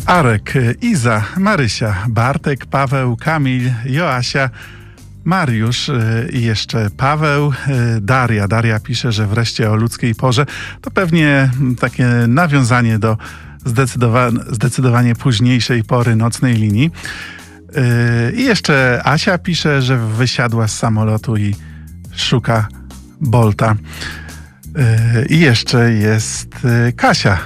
Arek, Iza, Marysia, Bartek, Paweł, Kamil, Joasia, Mariusz i jeszcze Paweł, Daria. Daria pisze, że wreszcie o ludzkiej porze. To pewnie takie nawiązanie do zdecydowanie późniejszej pory nocnej linii. I jeszcze Asia pisze, że wysiadła z samolotu i szuka Bolta. I jeszcze jest Kasia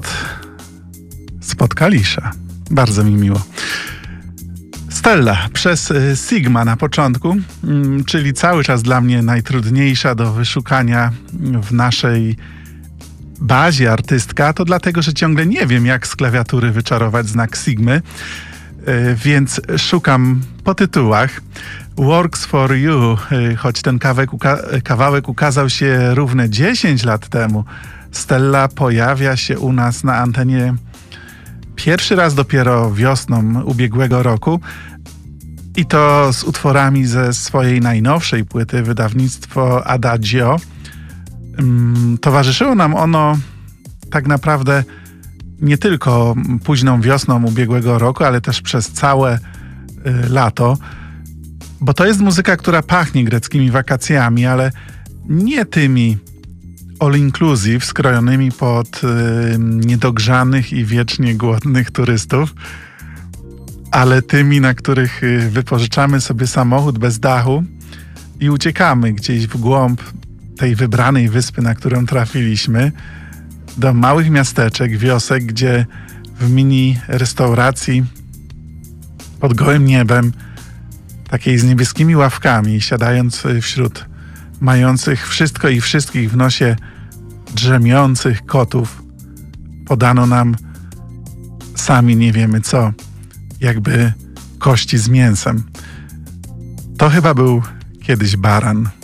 spod Kalisza. Bardzo mi miło. Stella przez Sigma na początku, czyli cały czas dla mnie najtrudniejsza do wyszukania w naszej bazie artystka, to dlatego, że ciągle nie wiem, jak z klawiatury wyczarować znak Sigmy, więc szukam po tytułach. Works for You, choć ten kawałek ukazał się równe 10 lat temu, Stella pojawia się u nas na antenie pierwszy raz dopiero wiosną ubiegłego roku i to z utworami ze swojej najnowszej płyty, wydawnictwo Adagio. Towarzyszyło nam ono tak naprawdę nie tylko późną wiosną ubiegłego roku, ale też przez całe lato, bo to jest muzyka, która pachnie greckimi wakacjami, ale nie tymi all inclusive skrojonymi pod niedogrzanych i wiecznie głodnych turystów, ale tymi, na których wypożyczamy sobie samochód bez dachu i uciekamy gdzieś w głąb tej wybranej wyspy, na którą trafiliśmy, do małych miasteczek, wiosek, gdzie w mini restauracji pod gołym niebem, takiej z niebieskimi ławkami, siadając wśród mających wszystko i wszystkich w nosie drzemiących kotów, podano nam sami nie wiemy co, jakby kości z mięsem. To chyba był kiedyś baran.